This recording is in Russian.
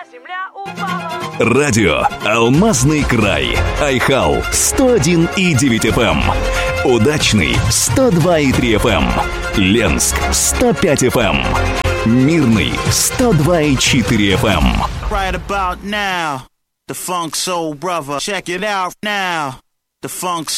Радио «Алмазный край». Айхал 101,9 FM. Удачный 102,3 FM. Ленск 105 FM. Мирный 102,4 FM. Right about now, the Funk Soul Brother. Check it out now. The Funk